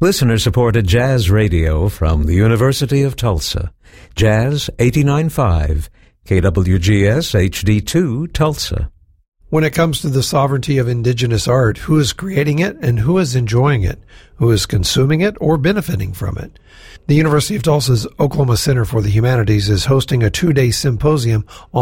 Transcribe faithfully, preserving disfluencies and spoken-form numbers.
Listener-supported jazz radio from the University of Tulsa. Jazz eighty-nine point five, K W G S H D two, Tulsa. When it comes to the sovereignty of indigenous art, who is creating it and who is enjoying it? Who is consuming it or benefiting from it? The University of Tulsa's Oklahoma Center for the Humanities is hosting a two-day symposium on